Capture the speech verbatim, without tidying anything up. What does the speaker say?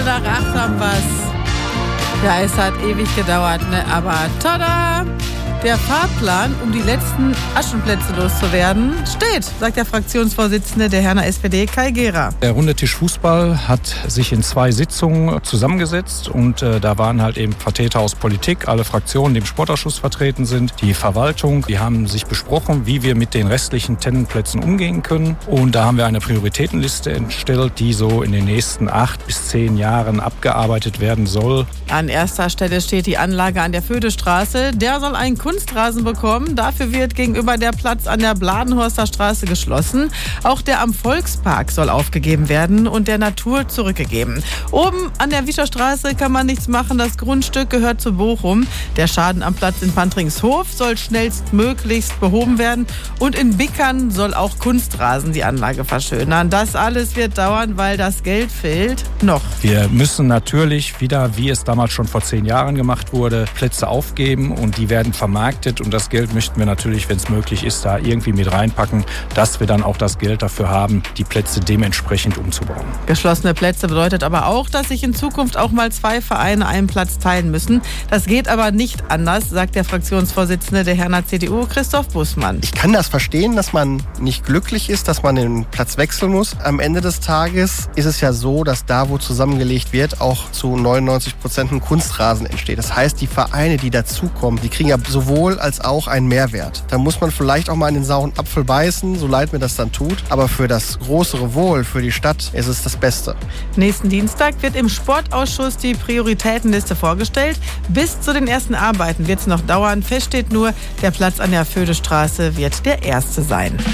Viertel nach acht haben wir's. Ja, es hat ewig gedauert, ne? Aber tada! Der Fahrplan, um die letzten Aschenplätze loszuwerden, steht, sagt der Fraktionsvorsitzende der Herner S P D, Kai Gera. Der Runde Tisch Fußball hat sich in zwei Sitzungen zusammengesetzt und äh, da waren halt eben Vertreter aus Politik, alle Fraktionen, die im Sportausschuss vertreten sind, die Verwaltung. Die haben sich besprochen, wie wir mit den restlichen Tennisplätzen umgehen können. Und da haben wir eine Prioritätenliste entstellt, die so in den nächsten acht bis zehn Jahren abgearbeitet werden soll. An erster Stelle steht die Anlage an der Födestraße. Der soll einen Kunstrasen bekommen. Dafür wird gegenüber der Platz an der Bladenhorster Straße geschlossen. Auch der am Volkspark soll aufgegeben werden und der Natur zurückgegeben. Oben an der Wischerstraße kann man nichts machen. Das Grundstück gehört zu Bochum. Der Schaden am Platz in Pantringshof soll schnellstmöglichst behoben werden. Und in Bickern soll auch Kunstrasen die Anlage verschönern. Das alles wird dauern, weil das Geld fehlt. Noch. Wir müssen natürlich wieder, wie es damals schon vor zehn Jahren gemacht wurde, Plätze aufgeben und die werden vermarktet. Und das Geld möchten wir natürlich, wenn es möglich ist, da irgendwie mit reinpacken, dass wir dann auch das Geld dafür haben, die Plätze dementsprechend umzubauen. Geschlossene Plätze bedeutet aber auch, dass sich in Zukunft auch mal zwei Vereine einen Platz teilen müssen. Das geht aber nicht anders, sagt der Fraktionsvorsitzende der Herner C D U, Christoph Bussmann. Ich kann das verstehen, dass man nicht glücklich ist, dass man den Platz wechseln muss. Am Ende des Tages ist es ja so, dass da, wo zusammengelegt wird, auch zu neunundneunzig Prozent ein Kunstrasen entsteht. Das heißt, die Vereine, die dazukommen, die kriegen ja sowohl als auch einen Mehrwert. Da muss man vielleicht auch mal in den sauren Apfel beißen, so leid mir das dann tut. Aber für das größere Wohl, für die Stadt, ist es das Beste. Nächsten Dienstag wird im Sportausschuss die Prioritätenliste vorgestellt. Bis zu den ersten Arbeiten wird es noch dauern. Fest steht nur, der Platz an der Födestraße wird der erste sein.